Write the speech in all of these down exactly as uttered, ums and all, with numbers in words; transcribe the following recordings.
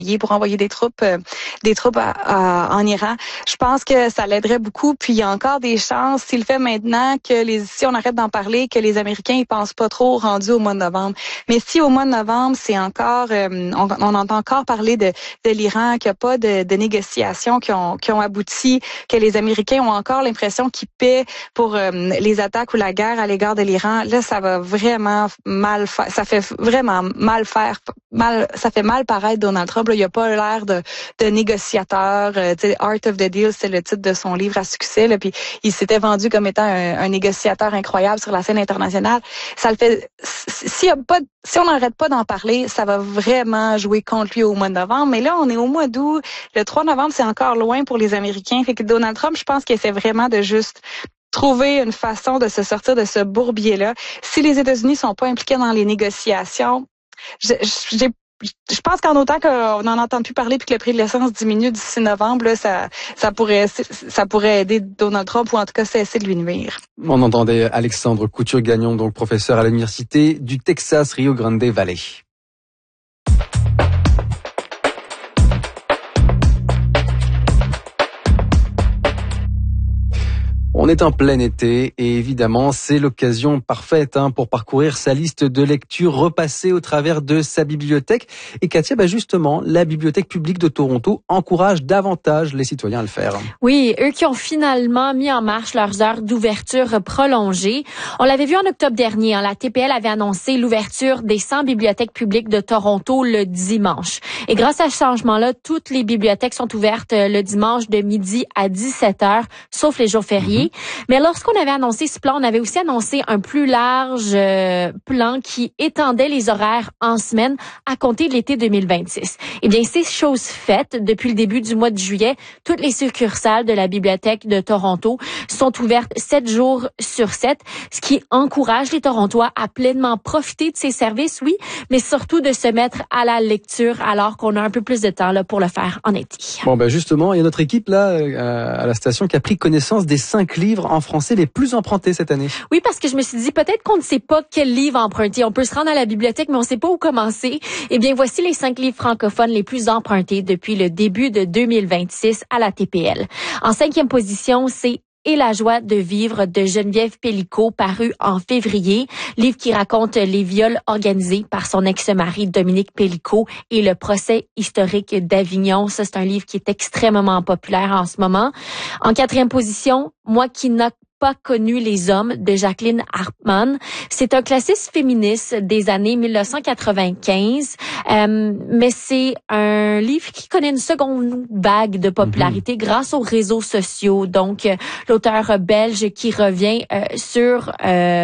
pour envoyer des troupes euh, des troupes à, à, en Iran. Je pense que ça l'aiderait beaucoup. Puis il y a encore des chances, s'il le fait maintenant, que les si on arrête d'en parler, que les Américains ils pensent pas trop rendu au mois de novembre. Mais si au mois de novembre, c'est encore euh, on, on entend encore parler de, de l'Iran, qu'il n'y a pas de, de négociations qui ont qui ont abouti, que les Américains ont encore l'impression qu'ils paient pour euh, les attaques ou la guerre à l'égard de l'Iran, là ça va vraiment mal faire. Ça fait vraiment mal faire mal. Ça fait mal paraître Donald Trump. Il n'y a pas l'air de, de négociateur. Euh, Art of the Deal, c'est le titre de son livre à succès. Là, puis il s'était vendu comme étant un, un négociateur incroyable sur la scène internationale. Ça le fait. S'il y a pas, si on n'arrête pas d'en parler, ça va vraiment jouer contre lui au mois de novembre. Mais là, on est au mois d'août. Le trois novembre, c'est encore loin pour les Américains. Fait que Donald Trump, je pense qu'il essaie vraiment de juste trouver une façon de se sortir de ce bourbier-là. Si les États-Unis sont pas impliqués dans les négociations, j'ai Je pense qu'en autant qu'on n'en entend plus parler puis que le prix de l'essence diminue d'ici novembre, là, ça, ça pourrait, ça pourrait aider Donald Trump ou en tout cas cesser de lui nuire. On entendait Alexandre Couture-Gagnon, donc professeur à l'université du Texas Rio Grande Valley. On est en plein été et évidemment c'est l'occasion parfaite hein, pour parcourir sa liste de lectures, repasser au travers de sa bibliothèque. Et Katia, bah justement, la Bibliothèque publique de Toronto encourage davantage les citoyens à le faire. Oui, eux qui ont finalement mis en marche leurs heures d'ouverture prolongées. On l'avait vu en octobre dernier, hein, la T P L avait annoncé l'ouverture des cent bibliothèques publiques de Toronto le dimanche. Et grâce à ce changement-là, toutes les bibliothèques sont ouvertes le dimanche de midi à dix-sept heures, sauf les jours fériés. Mais lorsqu'on avait annoncé ce plan, on avait aussi annoncé un plus large euh, plan qui étendait les horaires en semaine à compter de l'été deux mille vingt-six. Eh bien, c'est chose faite. Depuis le début du mois de juillet, toutes les succursales de la Bibliothèque de Toronto sont ouvertes sept jours sur sept, ce qui encourage les Torontois à pleinement profiter de ces services, oui, mais surtout de se mettre à la lecture alors qu'on a un peu plus de temps là, pour le faire en été. Bon, ben justement, il y a notre équipe là à la station qui a pris connaissance des cinq livres en français les plus empruntés cette année. Oui, parce que je me suis dit, peut-être qu'on ne sait pas quel livre emprunter. On peut se rendre à la bibliothèque, mais on ne sait pas où commencer. Eh bien, voici les cinq livres francophones les plus empruntés depuis le début de deux mille vingt-six à la T P L. En cinquième position, c'est Et la joie de vivre de Geneviève Pellicot, paru en février. Livre qui raconte les viols organisés par son ex-mari Dominique Pellicot et le procès historique d'Avignon. Ça, c'est un livre qui est extrêmement populaire en ce moment. En quatrième position, Moi qui n'ai pas connu les hommes de Jacqueline Hartmann. C'est un classique féministe des années dix-neuf cent quatre-vingt-quinze, euh, mais c'est un livre qui connaît une seconde vague de popularité mm-hmm. grâce aux réseaux sociaux. Donc, euh, l'auteur belge qui revient euh, sur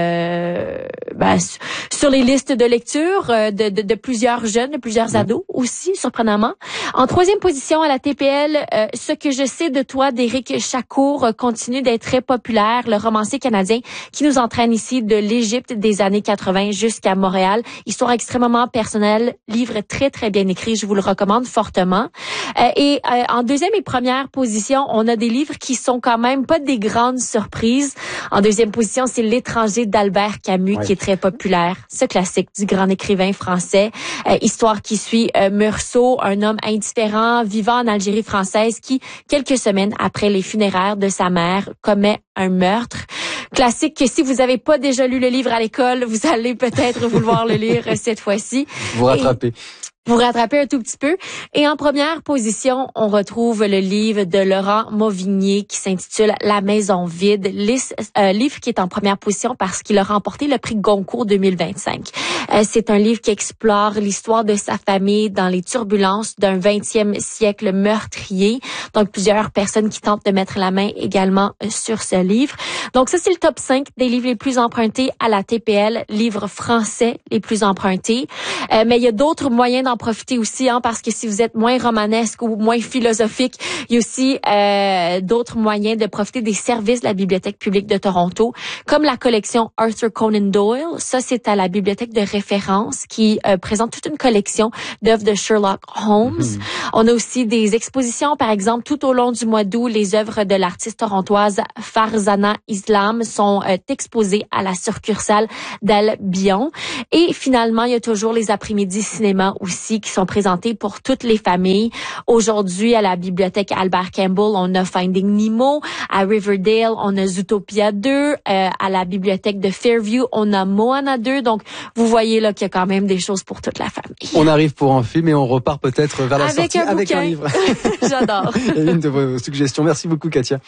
euh, ben, sur les listes de lecture euh, de, de, de plusieurs jeunes, de plusieurs mm-hmm. ados aussi, surprenamment. En troisième position à la T P L, euh, Ce que je sais de toi d'Éric Chacour euh, continue d'être très populaire. Le romancier canadien qui nous entraîne ici de l'Égypte des années quatre-vingts jusqu'à Montréal. Histoire extrêmement personnelle, livre très, très bien écrit. Je vous le recommande fortement. Euh, et euh, en deuxième et première position, on a des livres qui sont quand même pas des grandes surprises. En deuxième position, c'est L'étranger d'Albert Camus, ouais. qui est très populaire. Ce classique du grand écrivain français. Euh, histoire qui suit euh, Meursault, un homme indifférent vivant en Algérie française qui, quelques semaines après les funéraires de sa mère, commet un meurtre. Classique que si vous n'avez pas déjà lu le livre à l'école, vous allez peut-être vouloir le lire cette fois-ci. Vous rattrapez. Vous rattrapez un tout petit peu. Et en première position, on retrouve le livre de Laurent Mauvigné qui s'intitule La maison vide, euh, livre qui est en première position parce qu'il a remporté le prix Goncourt deux mille vingt-cinq. Euh, c'est un livre qui explore l'histoire de sa famille dans les turbulences d'un vingtième siècle meurtrier. Donc, plusieurs personnes qui tentent de mettre la main également sur ce livre. Donc, ça, c'est le top cinq des livres les plus empruntés à la T P L, livres français les plus empruntés. Euh, mais il y a d'autres moyens d'en profiter aussi, hein, parce que si vous êtes moins romanesque ou moins philosophique, il y a aussi euh, d'autres moyens de profiter des services de la Bibliothèque publique de Toronto, comme la collection Arthur Conan Doyle. Ça, c'est à la bibliothèque de référence qui euh, présente toute une collection d'œuvres de Sherlock Holmes. Mmh. On a aussi des expositions, par exemple, tout au long du mois d'août, les œuvres de l'artiste torontoise Farzana Islam sont euh, exposées à la succursale d'Albion. Et finalement, il y a toujours les après-midi cinéma aussi qui sont présentés pour toutes les familles. Aujourd'hui, à la bibliothèque Albert Campbell, on a Finding Nemo. À Riverdale, on a Zootopia deux. Euh, à la bibliothèque de Fairview, on a Moana deux. Donc, vous voyez là qu'il y a quand même des choses pour toute la famille. On arrive pour un film et on repart peut-être vers la avec sortie un avec bouquin. un livre. J'adore. Une de vos suggestions. Merci beaucoup, Katia.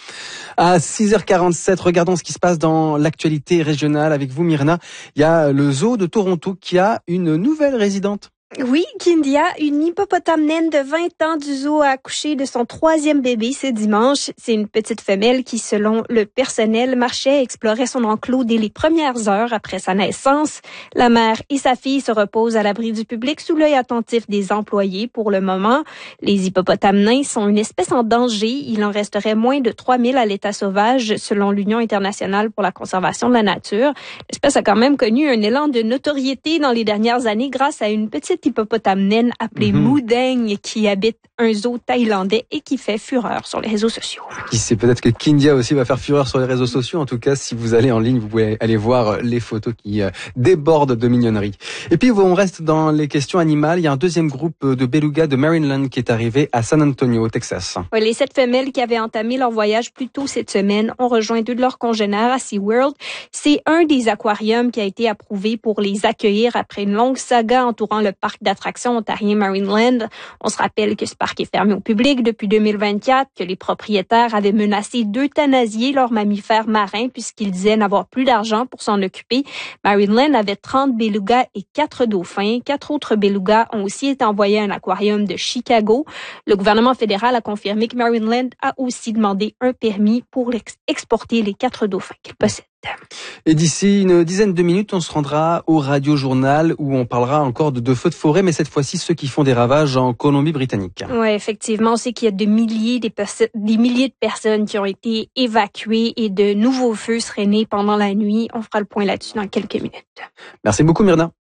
À six heures quarante-sept, regardons ce qui se passe dans l'actualité régionale avec vous, Myrna. Il y a le zoo de Toronto qui a une nouvelle résidente. Oui, Kindia, une hippopotame naine de vingt ans du zoo a accouché de son troisième bébé ce dimanche. C'est une petite femelle qui, selon le personnel, marchait et explorait son enclos dès les premières heures après sa naissance. La mère et sa fille se reposent à l'abri du public sous l'œil attentif des employés pour le moment. Les hippopotames nains sont une espèce en danger. Il en resterait moins de trois mille à l'état sauvage, selon l'Union internationale pour la conservation de la nature. L'espèce a quand même connu un élan de notoriété dans les dernières années grâce à une petite hippopotame naine appelée mm-hmm. Moudeng qui habite un zoo thaïlandais et qui fait fureur sur les réseaux sociaux. Qui sait, peut-être que Kindia aussi va faire fureur sur les réseaux sociaux. En tout cas, si vous allez en ligne, vous pouvez aller voir les photos qui euh, débordent de mignonnerie. Et puis, on reste dans les questions animales. Il y a un deuxième groupe de belugas de Maryland qui est arrivé à San Antonio, au Texas. Ouais, les sept femelles qui avaient entamé leur voyage plus tôt cette semaine ont rejoint deux de leurs congénères à SeaWorld. C'est un des aquariums qui a été approuvé pour les accueillir après une longue saga entourant le parc d'attractions ontarien Marineland. On se rappelle que ce parc est fermé au public depuis deux mille vingt-quatre, que les propriétaires avaient menacé d'euthanasier leurs mammifères marins puisqu'ils disaient n'avoir plus d'argent pour s'en occuper. Marineland avait trente belugas et quatre dauphins. Quatre autres belugas ont aussi été envoyés à un aquarium de Chicago. Le gouvernement fédéral a confirmé que Marineland a aussi demandé un permis pour exporter les quatre dauphins qu'il possède. Et d'ici une dizaine de minutes, on se rendra au Radio-Journal où on parlera encore de, de feux de forêt, mais cette fois-ci ceux qui font des ravages en Colombie-Britannique. Oui, effectivement, on sait qu'il y a des milliers, des, perso- des milliers de personnes qui ont été évacuées et de nouveaux feux seraient nés pendant la nuit. On fera le point là-dessus dans quelques minutes. Merci beaucoup, Myrna.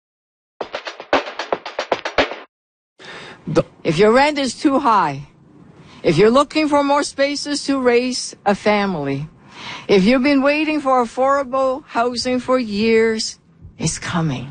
Dans... If your rent is too high, if you're looking for more spaces to raise a family, if you've been waiting for affordable housing for years, it's coming.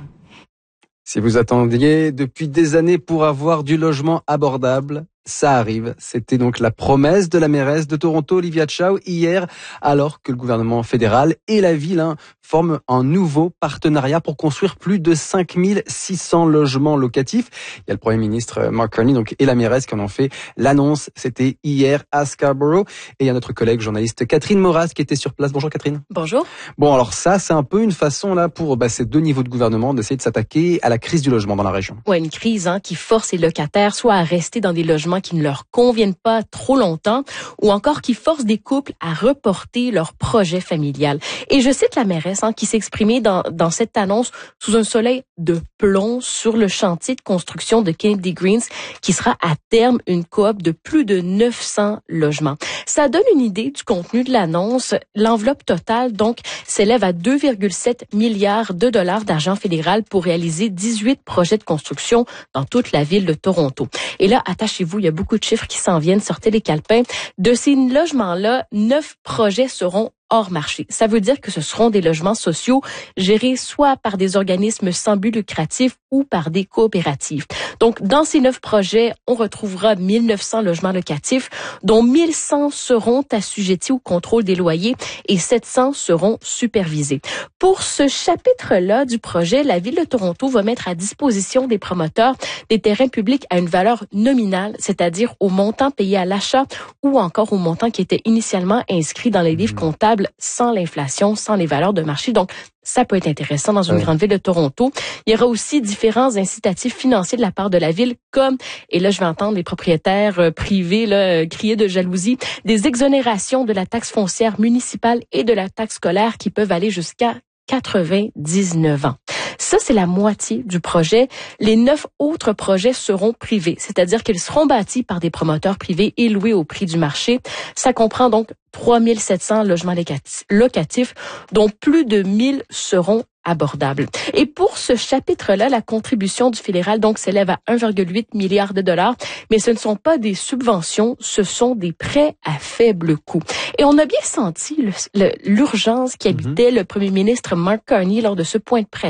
Si vous attendiez depuis des années pour avoir du logement abordable, ça arrive. C'était donc la promesse de la mairesse de Toronto, Olivia Chow, hier, alors que le gouvernement fédéral et la ville hein, forment un nouveau partenariat pour construire plus de cinq mille six cents logements locatifs. Il y a le Premier ministre Mark Carney donc, et la mairesse qui en ont fait l'annonce. C'était hier à Scarborough. Et il y a notre collègue journaliste Catherine Moras qui était sur place. Bonjour Catherine. Bonjour. Bon, alors ça, c'est un peu une façon là pour bah, ces deux niveaux de gouvernement d'essayer de s'attaquer à la crise du logement dans la région. Ouais, une crise hein, qui force les locataires soit à rester dans des logements qui ne leur conviennent pas trop longtemps ou encore qui force des couples à reporter leur projet familial. Et je cite la mairesse hein, qui s'est exprimée dans, dans cette annonce sous un soleil de plomb sur le chantier de construction de Kennedy Greens qui sera à terme une coop de plus de neuf cents logements. Ça donne une idée du contenu de l'annonce. L'enveloppe totale donc s'élève à deux virgule sept milliards de dollars d'argent fédéral pour réaliser dix-huit projets de construction dans toute la ville de Toronto. Et là, attachez-vous, il y a beaucoup de chiffres qui s'en viennent, sortez les calepins. De ces logements-là, neuf projets seront hors marché. Ça veut dire que ce seront des logements sociaux gérés soit par des organismes sans but lucratif ou par des coopératives. Donc, dans ces neuf projets, on retrouvera mille neuf cents logements locatifs, dont mille cent seront assujettis au contrôle des loyers et sept cents seront supervisés. Pour ce chapitre-là du projet, la Ville de Toronto va mettre à disposition des promoteurs des terrains publics à une valeur nominale, c'est-à-dire au montant payé à l'achat ou encore au montant qui était initialement inscrit dans les livres comptables sans l'inflation, sans les valeurs de marché. Donc, ça peut être intéressant dans une oui. grande ville de Toronto. Il y aura aussi différents incitatifs financiers de la part de la ville, comme, et là je vais entendre les propriétaires euh, privés là, euh, crier de jalousie, des exonérations de la taxe foncière municipale et de la taxe scolaire qui peuvent aller jusqu'à quatre-vingt-dix-neuf ans. Ça, c'est la moitié du projet. Les neuf autres projets seront privés, c'est-à-dire qu'ils seront bâtis par des promoteurs privés et loués au prix du marché. Ça comprend donc trois mille sept cents logements locatifs, dont plus de mille seront abordable. Et pour ce chapitre-là, la contribution du fédéral donc s'élève à un virgule huit milliard de dollars, mais ce ne sont pas des subventions, ce sont des prêts à faible coût. Et on a bien senti le, le, l'urgence qui habitait mm-hmm. le premier ministre Mark Carney lors de ce point de presse.